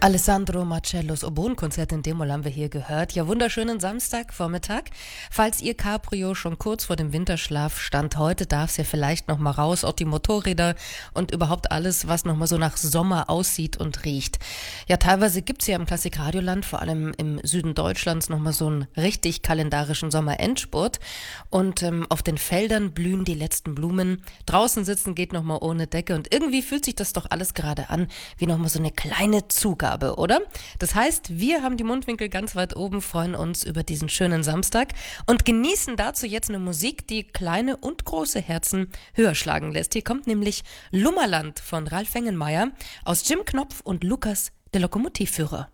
Alessandro Marcellos Oboenkonzert in D-Moll haben wir hier gehört. Ja, wunderschönen Samstagvormittag. Falls Ihr Cabrio schon kurz vor dem Winterschlaf stand, heute darf es ja vielleicht noch mal raus, auch die Motorräder und überhaupt alles, was noch mal so nach Sommer aussieht und riecht. Ja, teilweise gibt's ja im Klassikradioland, vor allem im Süden Deutschlands, noch mal so einen richtig kalendarischen Sommerendspurt. Und auf den Feldern blühen die letzten Blumen. Draußen sitzen geht noch mal ohne Decke und irgendwie fühlt sich das doch alles gerade an wie noch mal so eine kleine Zugabe, oder? Das heißt, wir haben die Mundwinkel ganz weit oben, freuen uns über diesen schönen Samstag und genießen dazu jetzt eine Musik, die kleine und große Herzen höher schlagen lässt. Hier kommt nämlich Lummerland von Ralf Wengenmeier aus Jim Knopf und Lukas, der Lokomotivführer.